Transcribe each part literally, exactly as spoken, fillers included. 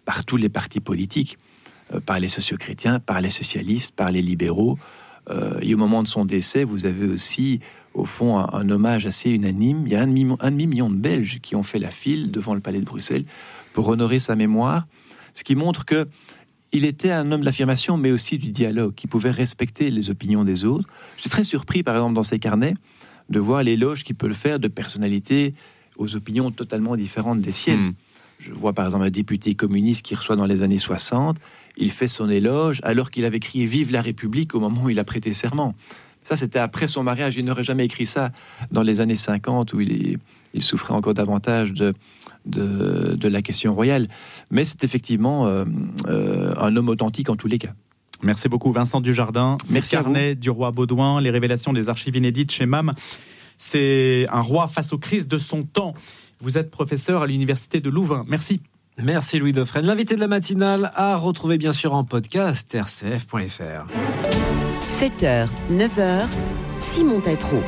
par tous les partis politiques, euh, par les sociochrétiens, par les socialistes, par les libéraux. Euh, et au moment de son décès, vous avez aussi, au fond, un, un hommage assez unanime. Il y a un demi, un demi-million de Belges qui ont fait la file devant le palais de Bruxelles pour honorer sa mémoire, ce qui montre que il était un homme de l'affirmation, mais aussi du dialogue, qui pouvait respecter les opinions des autres. Je suis très surpris, par exemple, dans ses carnets, de voir l'éloge qu'il peut le faire de personnalités aux opinions totalement différentes des siennes. Mmh. Je vois, par exemple, un député communiste qui reçoit dans les années soixante, il fait son éloge alors qu'il avait crié « Vive la République » au moment où il a prêté serment. Ça, c'était après son mariage. Il n'aurait jamais écrit ça dans les années cinquante, où il, est, il souffrait encore davantage de, de, de la question royale. Mais c'est effectivement euh, euh, un homme authentique en tous les cas. Merci beaucoup Vincent Dujardin. Merci à vous. Carnet du roi Baudouin, les révélations des archives inédites chez M A M. C'est un roi face aux crises de son temps. Vous êtes professeur à l'université de Louvain. Merci. Merci Louis Dauphren. L'invité de la matinale à retrouver bien sûr en podcast r c f point f r. sept heures, neuf heures, Simon Tétrault.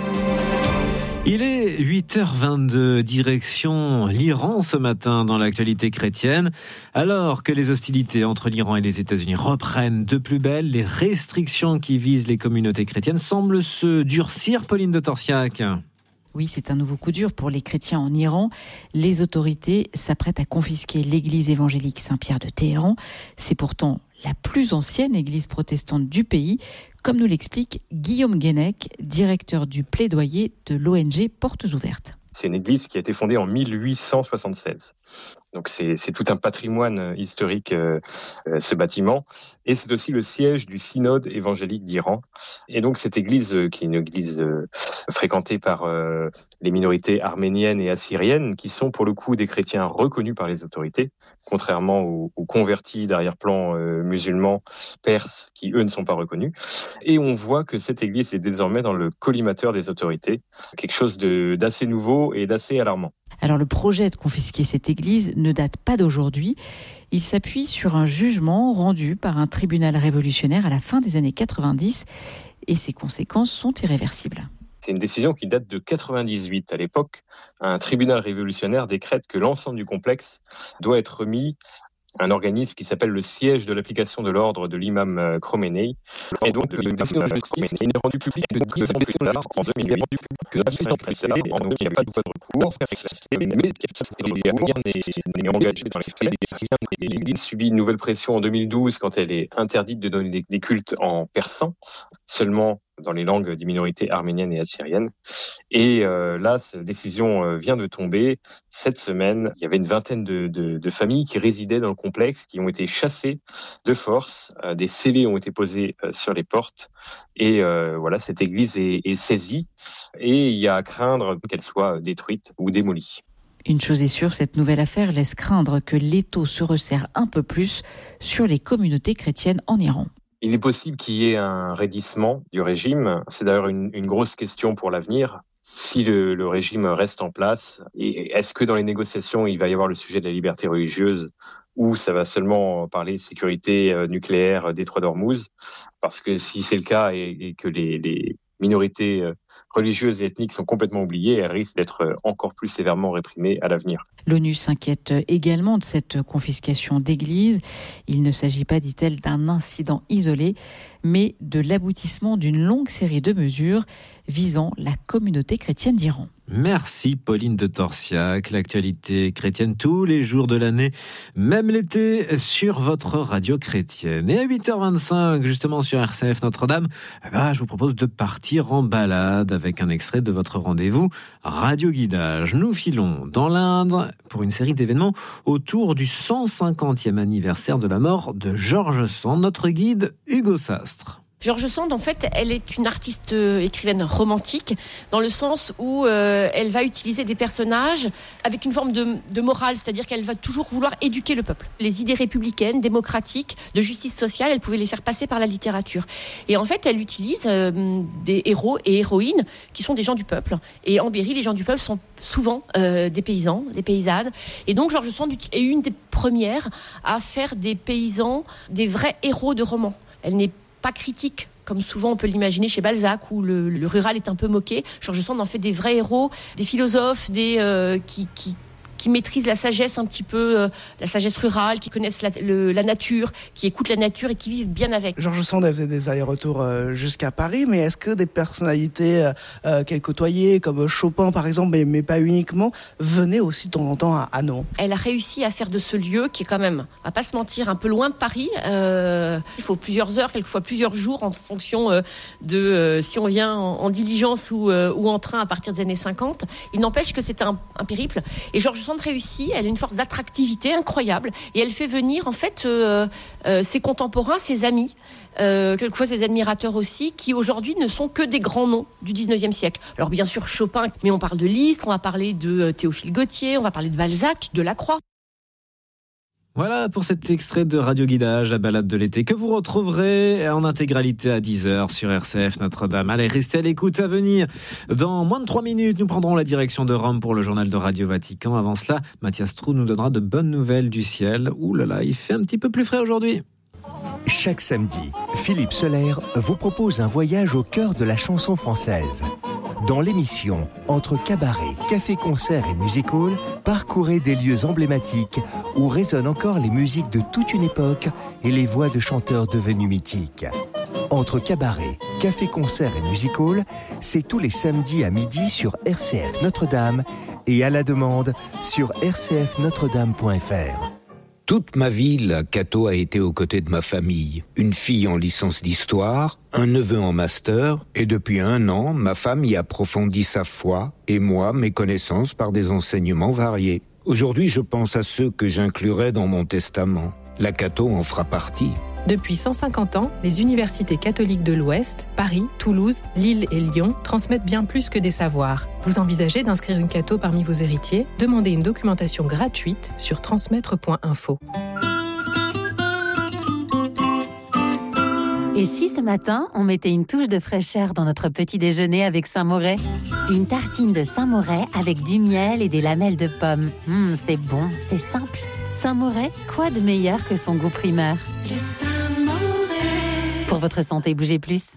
Il est huit heures vingt-deux, direction l'Iran ce matin dans l'actualité chrétienne. Alors que les hostilités entre l'Iran et les États-Unis reprennent de plus belle, les restrictions qui visent les communautés chrétiennes semblent se durcir. Pauline de Torsiac. Oui, c'est un nouveau coup dur pour les chrétiens en Iran. Les autorités s'apprêtent à confisquer l'église évangélique Saint-Pierre de Téhéran. C'est pourtant la plus ancienne église protestante du pays, comme nous l'explique Guillaume Guénec, directeur du plaidoyer de l'O N G Portes Ouvertes. C'est une église qui a été fondée en mille huit cent soixante-seize. Donc c'est, c'est tout un patrimoine historique, euh, euh, ce bâtiment. Et c'est aussi le siège du synode évangélique d'Iran. Et donc cette église, euh, qui est une église euh, fréquentée par euh, les minorités arméniennes et assyriennes, qui sont pour le coup des chrétiens reconnus par les autorités, contrairement aux, aux convertis d'arrière-plan euh, musulmans perses, qui eux ne sont pas reconnus. Et on voit que cette église est désormais dans le collimateur des autorités, quelque chose de, d'assez nouveau et d'assez alarmant. Alors le projet de confisquer cette église ne date pas d'aujourd'hui. Il s'appuie sur un jugement rendu par un tribunal révolutionnaire à la fin des années quatre-vingt-dix et ses conséquences sont irréversibles. C'est une décision qui date de quatre-vingt-dix-huit. À l'époque, un tribunal révolutionnaire décrète que l'ensemble du complexe doit être remis à un organisme qui s'appelle le siège de l'application de l'ordre de l'imam Khomeini. Et donc, la décision de justice est rendue publique de dix ans plus tard, en deux mille huit, que dix ans plus tard, donc il n'y a pas de voie de recours, mais rien n'est engagé dans les faits. L'Église subit une nouvelle pression en deux mille douze quand elle est interdite de donner des cultes en persan, seulement dans les langues des minorités arméniennes et assyriennes. Et euh, là, cette décision euh, vient de tomber. Cette semaine, il y avait une vingtaine de, de, de familles qui résidaient dans le complexe, qui ont été chassées de force. Euh, des scellés ont été posés euh, sur les portes. Et euh, voilà, cette église est, est saisie. Et il y a à craindre qu'elle soit détruite ou démolie. Une chose est sûre, cette nouvelle affaire laisse craindre que l'étau se resserre un peu plus sur les communautés chrétiennes en Iran. Il est possible qu'il y ait un raidissement du régime. C'est d'ailleurs une, une grosse question pour l'avenir. Si le, le régime reste en place, et est-ce que dans les négociations, il va y avoir le sujet de la liberté religieuse ou ça va seulement parler de sécurité nucléaire, détroit d'Ormuz? Parce que si c'est le cas et, et que les, les minorités religieuses et ethniques sont complètement oubliées, elles risquent d'être encore plus sévèrement réprimées à l'avenir. L'ONU s'inquiète également de cette confiscation d'églises. Il ne s'agit pas, dit-elle, d'un incident isolé, mais de l'aboutissement d'une longue série de mesures visant la communauté chrétienne d'Iran. Merci Pauline de Torsiac. L'actualité chrétienne tous les jours de l'année, même l'été, sur votre radio chrétienne. Et à huit heures vingt-cinq, justement sur R C F Notre-Dame, eh ben, je vous propose de partir en balade avec un extrait de votre rendez-vous Radio Guidage. Nous filons dans l'Indre pour une série d'événements autour du cent cinquantième anniversaire de la mort de George Sand. Notre guide, Hugo Sastre. George Sand, en fait, elle est une artiste euh, écrivaine romantique, dans le sens où euh, elle va utiliser des personnages avec une forme de, de morale, c'est-à-dire qu'elle va toujours vouloir éduquer le peuple. Les idées républicaines, démocratiques, de justice sociale, elle pouvait les faire passer par la littérature. Et en fait, elle utilise euh, des héros et héroïnes qui sont des gens du peuple. Et en Berry, les gens du peuple sont souvent euh, des paysans, des paysannes. Et donc, George Sand est une des premières à faire des paysans des vrais héros de romans. Elle n'est pas critique, comme souvent on peut l'imaginer chez Balzac, où le, le rural est un peu moqué. George Sand en fait des vrais héros, des philosophes, des, euh, qui, qui, qui maîtrisent la sagesse un petit peu, euh, la sagesse rurale, qui connaissent la, le, la nature, qui écoutent la nature et qui vivent bien avec. Georges Sand faisait des allers-retours euh, jusqu'à Paris, mais est-ce que des personnalités euh, qu'elle côtoyait, comme Chopin par exemple, mais, mais pas uniquement, venaient aussi de temps en temps à, à Nant? Elle a réussi à faire de ce lieu, qui est quand même, on va pas se mentir, un peu loin de Paris. Euh, il faut plusieurs heures, quelquefois plusieurs jours, en fonction euh, de euh, si on vient en, en diligence ou, euh, ou en train à partir des années cinquante. Il n'empêche que c'est un, un périple. Et Georges Sand réussit, elle a une force d'attractivité incroyable, et elle fait venir en fait euh, euh, ses contemporains, ses amis, euh, quelquefois ses admirateurs aussi, qui aujourd'hui ne sont que des grands noms du dix-neuvième siècle. Alors bien sûr Chopin, mais on parle de Liszt, on va parler de Théophile Gautier, on va parler de Balzac, de Lacroix. Voilà pour cet extrait de Radio Guidage, la balade de l'été, que vous retrouverez en intégralité à dix heures sur R C F Notre-Dame. Allez, restez à l'écoute. À venir, dans moins de trois minutes, nous prendrons la direction de Rome pour le journal de Radio Vatican. Avant cela, Mathias Trou nous donnera de bonnes nouvelles du ciel. Ouh là là, il fait un petit peu plus frais aujourd'hui. Chaque samedi, Philippe Soler vous propose un voyage au cœur de la chanson française. Dans l'émission Entre cabaret, café-concert et music-hall, parcourez des lieux emblématiques où résonnent encore les musiques de toute une époque et les voix de chanteurs devenus mythiques. Entre cabaret, café-concert et music-hall, c'est tous les samedis à midi sur R C F Notre-Dame et à la demande sur r c f notre dame point f r. Toute ma vie, la Cato a été aux côtés de ma famille. Une fille en licence d'histoire, un neveu en master, et depuis un an, ma femme y approfondit sa foi, et moi, mes connaissances par des enseignements variés. Aujourd'hui, je pense à ceux que j'inclurai dans mon testament. La Cato en fera partie. Depuis cent cinquante ans, les universités catholiques de l'Ouest, Paris, Toulouse, Lille et Lyon, transmettent bien plus que des savoirs. Vous envisagez d'inscrire une Cato parmi vos héritiers? Demandez une documentation gratuite sur transmettre point info. Et si ce matin, on mettait une touche de fraîcheur dans notre petit déjeuner avec Saint-Moret? Une tartine de Saint-Moret avec du miel et des lamelles de pommes. Mmh, c'est bon, c'est simple. Saint-Moret, quoi de meilleur que son goût primaire? Le Saint-Moret. Pour votre santé, bougez plus.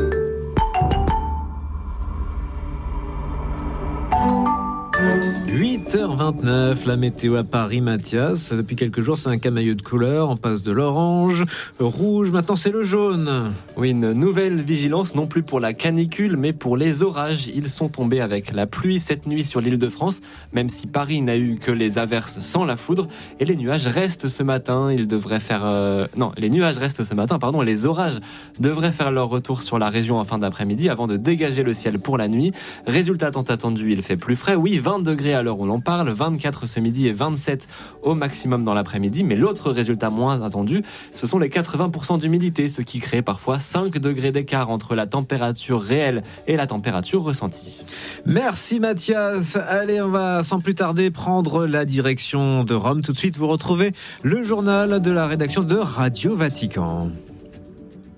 huit heures vingt-neuf, la météo à Paris, Mathias. Depuis quelques jours, c'est un camailleux de couleurs. On passe de l'orange, rouge, maintenant c'est le jaune. Oui, une nouvelle vigilance, non plus pour la canicule, mais pour les orages. Ils sont tombés avec la pluie cette nuit sur l'Île-de-France, même si Paris n'a eu que les averses sans la foudre. Et les nuages restent ce matin. Ils devraient faire... Euh... Non, les nuages restent ce matin, pardon. Les orages devraient faire leur retour sur la région en fin d'après-midi avant de dégager le ciel pour la nuit. Résultat tant attendu, il fait plus frais. Oui, vingt degrés à l'heure où l'on parle, vingt-quatre ce midi et vingt-sept au maximum dans l'après-midi. Mais l'autre résultat moins attendu, ce sont les quatre-vingts pour cent d'humidité, ce qui crée parfois cinq degrés d'écart entre la température réelle et la température ressentie. Merci Mathias. Allez, on va sans plus tarder prendre la direction de Rome. Tout de suite, vous retrouvez le journal de la rédaction de Radio Vatican.